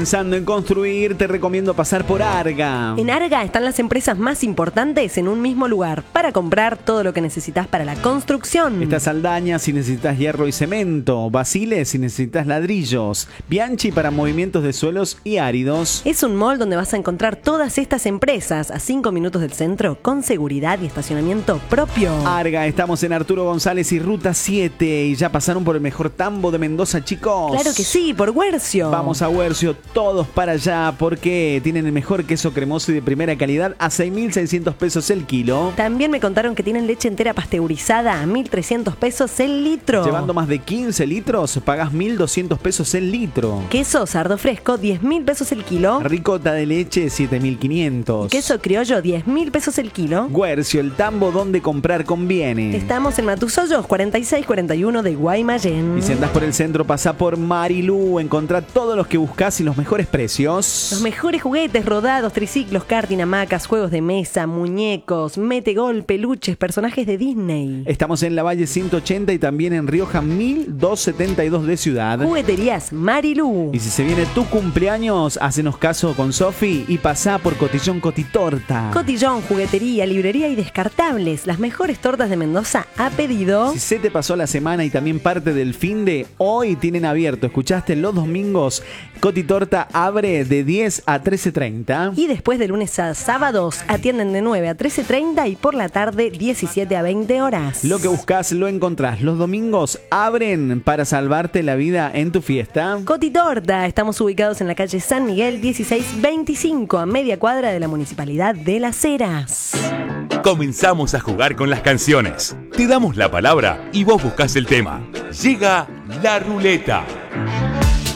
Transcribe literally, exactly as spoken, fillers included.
pensando en construir, te recomiendo pasar por Arga. En Arga están las empresas más importantes en un mismo lugar para comprar todo lo que necesitas para la construcción. Está Saldaña si necesitas hierro y cemento, Basile si necesitas ladrillos, Bianchi para movimientos de suelos y áridos. Es un mall donde vas a encontrar todas estas empresas a cinco minutos del centro con seguridad y estacionamiento propio. Arga, estamos en Arturo González y Ruta siete y ya pasaron por el mejor tambo de Mendoza, chicos. Claro que sí, por Huercio. Vamos a Huercio, todos para allá porque tienen el mejor queso cremoso y de primera calidad a seis mil seiscientos pesos el kilo. También me contaron que tienen leche entera pasteurizada a mil trescientos pesos el litro. Llevando más de quince litros, pagas mil doscientos pesos el litro. Queso sardo fresco, diez mil pesos el kilo. Ricota de leche, siete mil quinientos. Queso criollo, diez mil pesos el kilo. Huercio, el tambo donde comprar conviene. Estamos en Matusoyos, cuarenta y seis cuarenta y uno de Guaymallén. Y si andás por el centro, pasá por Marilú. Encontrá todos los que buscás y los mejores precios. Los mejores juguetes, rodados, triciclos, karting, hamacas, juegos de mesa, muñecos, metegol, peluches, personajes de Disney. Estamos en la Valle ciento ochenta y también en Rioja mil doscientos setenta y dos de Ciudad. Jugueterías Marilú. Y si se viene tu cumpleaños, hacenos caso con Sofi y pasá por Cotillón Cotitorta. Cotillón, juguetería, librería y descartables. Las mejores tortas de Mendoza a pedido. Si se te pasó la semana y también parte del fin de hoy tienen abierto, escuchaste, los domingos Cotitorta abre de diez a trece treinta. Y después de lunes a sábados atienden de nueve a trece treinta y por la tarde diecisiete a veinte horas. Lo que buscas lo encontrás. Los domingos abren para salvarte la vida en tu fiesta. Cotitorta, estamos ubicados en la calle San Miguel dieciséis veinticinco a media cuadra de la Municipalidad de Las Heras. Comenzamos a jugar con las canciones. Te damos la palabra y vos buscás el tema. Llega la ruleta.